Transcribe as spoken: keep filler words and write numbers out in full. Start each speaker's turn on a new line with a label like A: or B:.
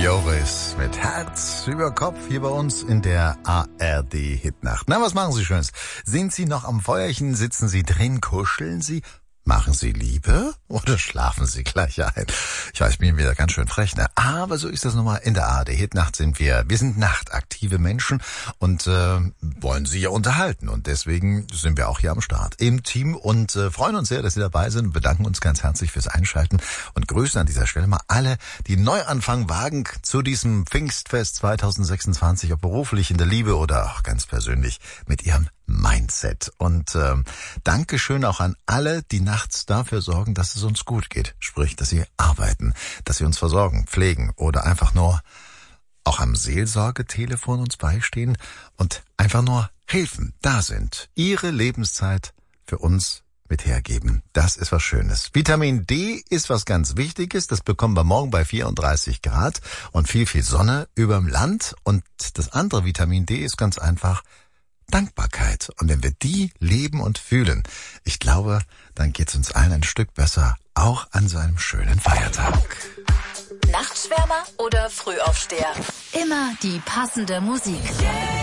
A: Joris mit Herz über Kopf hier bei uns in der A R D-Hitnacht. Na, was machen Sie Schönes? Sind Sie noch am Feuerchen? Sitzen Sie drin? Kuscheln Sie? Machen Sie Liebe oder schlafen Sie gleich ein? Ich weiß, ich bin wieder ganz schön frech, ne? Aber so ist das nun mal. In der A R D-Hitnacht sind wir. Wir sind nachtaktive Menschen und äh, wollen Sie ja unterhalten. Und deswegen sind wir auch hier am Start im Team und äh, freuen uns sehr, dass Sie dabei sind. Bedanken uns ganz herzlich fürs Einschalten und grüßen an dieser Stelle mal alle, die Neuanfang wagen zu diesem Pfingstfest zwanzig sechsundzwanzig, ob beruflich in der Liebe oder auch ganz persönlich mit Ihrem Mindset. Und ähm, Dankeschön auch an alle, die nachts dafür sorgen, dass es uns gut geht. Sprich, dass sie arbeiten, dass sie uns versorgen, pflegen oder einfach nur auch am Seelsorgetelefon uns beistehen und einfach nur helfen, da sind. Ihre Lebenszeit für uns mit hergeben. Das ist was Schönes. Vitamin D ist was ganz Wichtiges. Das bekommen wir morgen bei vierunddreißig Grad und viel, viel Sonne überm Land. Und das andere Vitamin D ist ganz einfach Dankbarkeit. Und wenn wir die leben und fühlen, ich glaube, dann geht's uns allen ein Stück besser, auch an so einem schönen Feiertag.
B: Nachtschwärmer oder Frühaufsteher? Immer die passende Musik.